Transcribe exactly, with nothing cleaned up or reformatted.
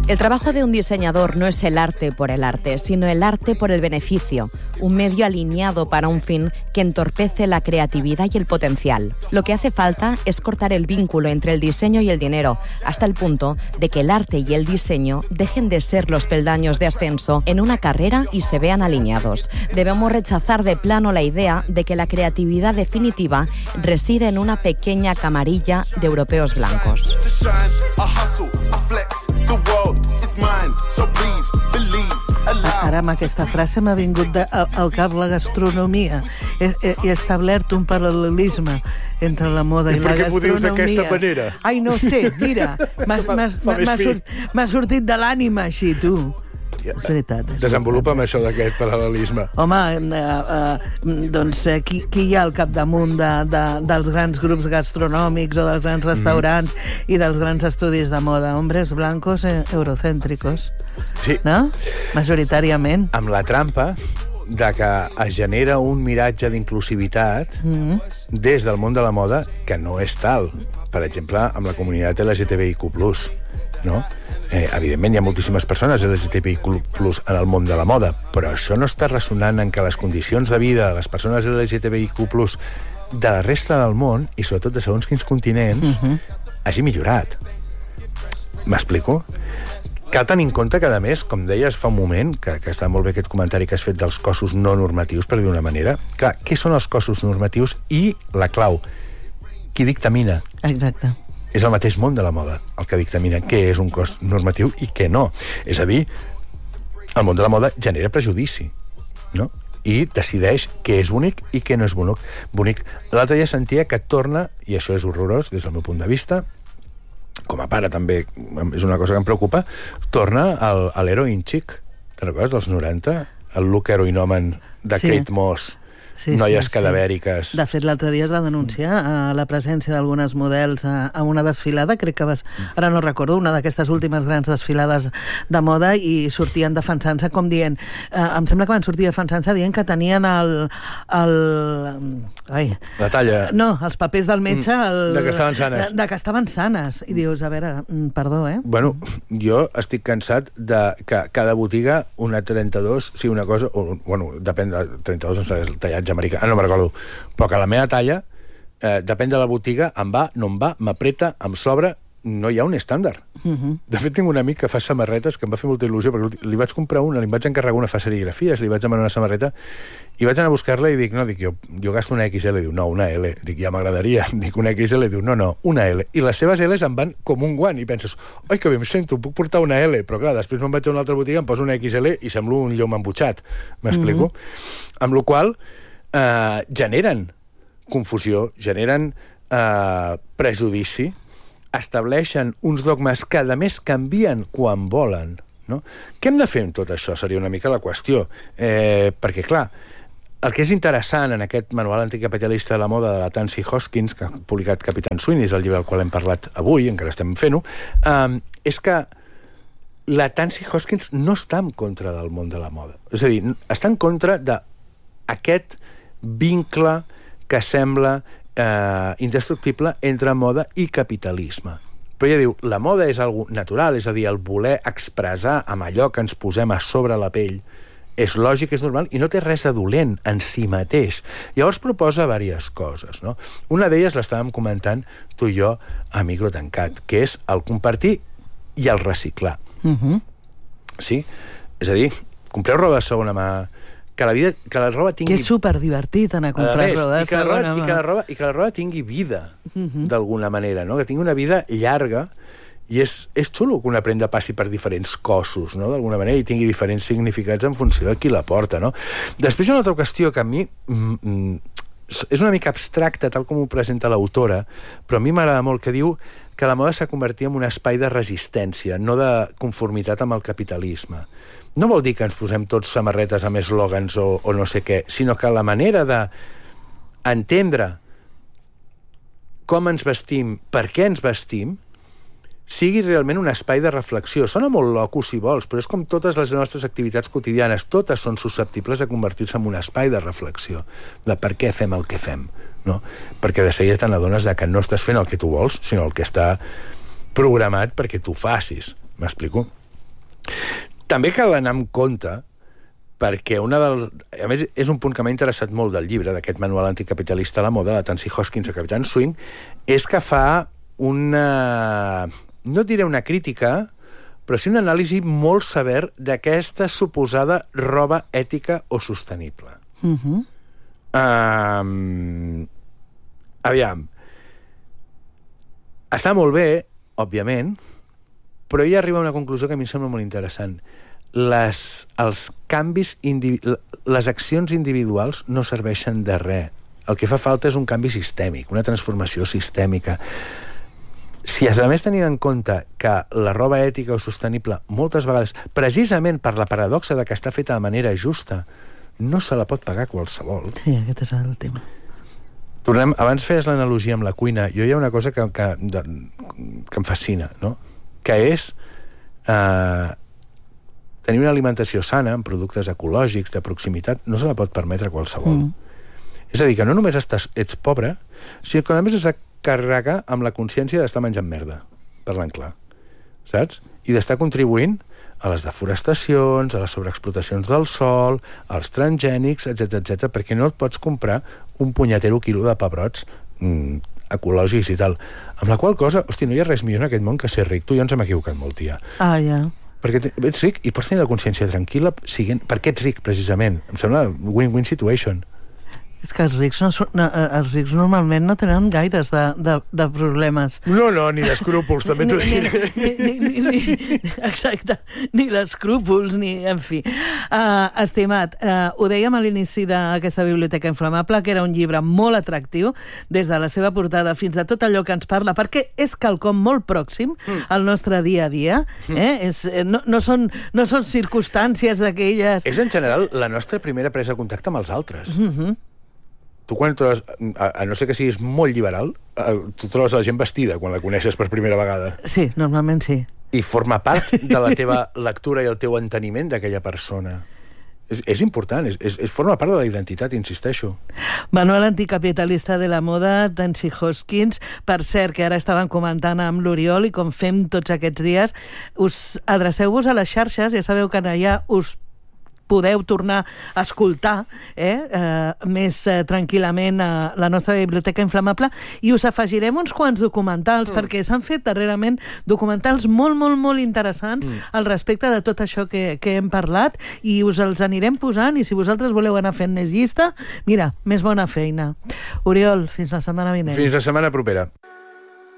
El trabajo de un diseñador no es el arte por el arte, sino el arte por el beneficio, un medio alineado para un fin que entorpece la creatividad y el potencial. Lo que hace falta es cortar el vínculo entre el diseño y el dinero, hasta el punto de que el arte y el diseño dejen de ser los peldaños de ascenso en una carrera y se vean alineados. Debemos rechazar de plano la idea de que la creatividad definitiva reside en una pequeña camarilla de europeos blancos. Ara amb aquesta frase m'ha vingut de, al, al cap la gastronomia. He, he, he establert un paral·lelisme entre la moda i, i la gastronomia. I per què m'ho dius d'aquesta manera? Ai, no sé, mira, m'ha sortit de l'ànima així, tu. Ja, és veritat. És Desenvolupa'm veritat. això d'aquest paral·lelisme. Home, eh, eh, doncs eh, qui, qui hi ha al capdamunt de, de, dels grans grups gastronòmics o dels grans restaurants mm. i dels grans estudis de moda? Hombres blancos eh, eurocèntricos. Sí. No? Majoritàriament. Amb la trampa de que es genera un miratge d'inclusivitat mm. des del món de la moda que no és tal. Per exemple, amb la comunitat L G T B I Q plus, no? Eh, evidentment, hi ha moltíssimes persones L G T B I Q plus en el món de la moda, però això no està ressonant en que les condicions de vida de les persones L G T B I Q plus de la resta del món, i sobretot de segons quins continents, uh-huh. hagi millorat. M'explico? Cal tenir en compte que, a més, com deies fa un moment, que, que està molt bé aquest comentari que has fet dels cossos no normatius, per dir d'una manera, clar, què són els cossos normatius? I la clau, qui dictamina? Exacte. És el mateix món de la moda el que dictamina què és un cos normatiu i què no. És a dir, el món de la moda genera prejudici, no? I decideix què és bonic i què no és bonic. bonic. L'altre dia sentia que torna, i això és horrorós des del meu punt de vista, com a pare també és una cosa que em preocupa, torna al, a l'heroin chic. Te'n recordes dels noranta? El look heroinòmen de sí. Kate Moss. Sí, noies sí, cadavèriques. Sí. De fet, l'altre dia es va denunciar a la presència d'algunes models a, a una desfilada, crec que vas, ara no recordo, una d'aquestes últimes grans desfilades de moda, i sortien defensant-se com dient, eh, em sembla que van sortir defensant-se dient que tenien el... el ai, la talla. No, els papers del metge... El, de que estaven sanes. De, de que estaven sanes. I dius, a veure, perdó, eh? Bueno, jo estic cansat de que cada botiga, una trenta-dos, sí, una cosa, o, bueno, depèn de trenta-dos, no sé, el tallatge americà, no me'n recordo, però que la meva talla, eh, depèn de la botiga, em va, no em va, m'apreta, em sobra, no hi ha un estàndard. Uh-huh. De fet, tinc un amic que fa samarretes que em va fer molta il·lusió, perquè li vaig comprar una, li vaig encarregar una fa serigrafies, li vaig demanar una samarreta, i vaig anar a buscar-la i dic, no, dic, jo, jo gasto una X L, diu, no, una L, dic, ja m'agradaria, dic, una X L, diu, no, no, una L, i les seves L's em van com un guant, i penses, oi, que bé em sento, puc portar una L, però clar, després me'n vaig a una altra botiga, em poso una X L i semblo un llom embutxat, m'explico? Uh-huh. Amb la qual Uh, generen confusió, generen uh, prejudici, estableixen uns dogmes que, a més, canvien quan volen, no? Què hem de fer amb tot això? Seria una mica la qüestió. Eh, perquè, clar, el que és interessant en aquest manual anticapitalista de la moda de la Tansy Hoskins, que ha publicat Capitán Sweeney, és el llibre del qual hem parlat avui, encara estem fent-ho, um, és que la Tansy Hoskins no està en contra del món de la moda. És a dir, està en contra d'aquest vincle que sembla eh, indestructible entre moda i capitalisme. Però ja diu, la moda és algo natural, és a dir, el voler expressar amb allò que ens posem a sobre la pell és lògic, és normal, i no té res de dolent en si mateix. Llavors proposa diverses coses, no? Una d'elles l'estàvem comentant tu i jo a micro tancat, que és el compartir i el reciclar. Uh-huh. Sí? És a dir, compreu roba de segona mà, que la, vida, que la roba tingui... Que és superdivertit anar a comprar roba de segona mà. I que la roba, i que la roba tingui vida, uh-huh. d'alguna manera, no? Que tingui una vida llarga, i és, és xulo que una prenda passi per diferents cossos, no? D'alguna manera, i tingui diferents significats en funció de qui la porta, no? Després hi ha una altra qüestió que a mi mm, mm, és una mica abstracta, tal com ho presenta l'autora, però a mi m'agrada molt, que diu que la moda s'ha convertit en un espai de resistència, no de conformitat amb el capitalisme. No vol dir que ens posem tots samarretes amb eslògans o, o no sé què, sinó que la manera d'entendre com ens vestim, per què ens vestim, sigui realment un espai de reflexió. Sona molt loco, si vols, però és com totes les nostres activitats quotidianes. Totes són susceptibles de convertir-se en un espai de reflexió, de per què fem el que fem, no? Perquè de seguida te n'adones que no estàs fent el que tu vols, sinó el que està programat perquè tu facis. M'explico? també cal anar amb compte, perquè una del... A més, és un punt que m'ha interessat molt del llibre, d'aquest manual anticapitalista a la moda, la Tansy Hoskins a Capitán Swing, és que fa una... no diré una crítica, però sí una anàlisi molt sever d'aquesta suposada roba ètica o sostenible. Uh-huh. Um, aviam. Està molt bé, òbviament, però ella arriba a una conclusió que a mi em sembla molt interessant. Les, els canvis, les accions individuals no serveixen de res. El que fa falta és un canvi sistèmic, una transformació sistèmica. Si a més tenim en compte que la roba ètica o sostenible moltes vegades, precisament per la paradoxa de que està feta de manera justa, no se la pot pagar qualsevol. Sí, aquest és el tema. Tornem, abans feies l'analogia amb la cuina. Jo hi ha una cosa que, que, de, que em fascina, no? Que és eh, tenir una alimentació sana, amb productes ecològics, de proximitat, no se la pot permetre qualsevol. Mm. És a dir, que no només estàs, ets pobre, sinó que a més has de carregar amb la consciència d'estar menjant merda, parlant clar. Saps? I d'estar contribuint a les deforestacions, a les sobreexplotacions del sol, als transgènics, etcètera, etcètera, perquè no et pots comprar un punyetero quilo de pebrots mm, ecològics i tal. Amb la qual cosa, hosti, no hi ha res millor en aquest món que ser ric. Tu ja ens hem equivocat molt, tia. Ah, ja. Perquè ets ric i pots tenir la consciència tranquil·la siguent... perquè ets ric, precisament. Em sembla win-win situation. És que els rics, no, no, els rics normalment no tenen gaires de, de, de problemes. No, no, ni d'escrúpols, també t'ho diré. Ni, ni, ni, ni, exacte, ni d'escrúpols, ni... En fi. Uh, estimat, uh, ho dèiem a l'inici d'aquesta Biblioteca Inflamable, que era un llibre molt atractiu, des de la seva portada fins a tot allò que ens parla, perquè és quelcom molt pròxim al nostre dia a dia. Eh? És, no, no, són, no són circumstàncies d'aquelles... És, en general, la nostra primera presa de contacte amb els altres. Mhm. Tu quan trobes, a, a no ser que siguis molt liberal, a, tu trobes la gent vestida quan la coneixes per primera vegada. Sí, normalment sí. I forma part de la teva lectura i el teu enteniment d'aquella persona. És, és important, és, és, és forma part de la identitat, insisteixo. Manual anticapitalista de la moda, Tansy Hoskins. Per cert, que ara estàvem comentant amb l'Oriol, i com fem tots aquests dies, us adreceu-vos a les xarxes, ja sabeu que allà us podeu tornar a escoltar eh, eh, més eh, tranquil·lament a la nostra Biblioteca Inflamable, i us afegirem uns quants documentals, mm. perquè s'han fet darrerament documentals molt, molt, molt interessants mm. al respecte de tot això que, que hem parlat, i us els anirem posant, i si vosaltres voleu anar fent més llista, mira, més bona feina. Oriol, fins la setmana vinent. Fins la setmana propera.